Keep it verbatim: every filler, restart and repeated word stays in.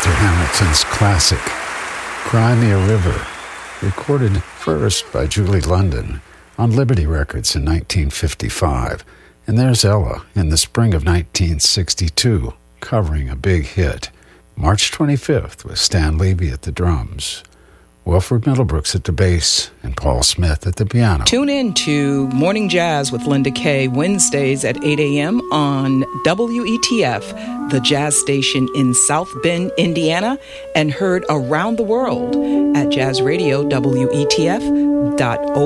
to Hamilton's classic, Cry Me a River, recorded first by Julie London on Liberty Records in nineteen fifty-five. And there's Ella in the spring of nineteen sixty-two, covering a big hit. March twenty-fifth with Stan Levy at the drums, Wilfred Middlebrooks at the bass, and Paul Smith at the piano. Tune in to Morning Jazz with Linda Kay, Wednesdays at eight a.m. on W E T F, the jazz station in South Bend, Indiana, and heard around the world at jazz radio W E T F dot org.